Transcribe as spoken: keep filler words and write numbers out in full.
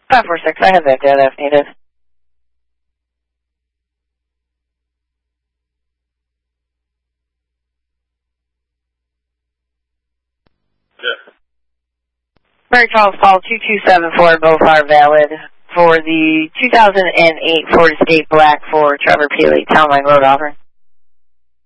five four six, I have that data if needed. Yeah. Mary Charles call two two seven four, both are valid for the two thousand eight Ford Escape Black for Trevor Peely, Town Line Road, Auburn.